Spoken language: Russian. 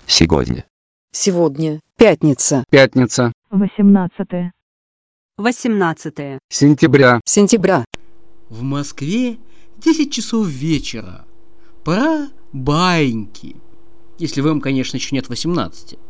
Сегодня. Сегодня. Пятница. Пятница. 18 Сентября. Сентября. В Москве 10 часов вечера. Пора баиньки. Если вам, конечно, еще нет 18.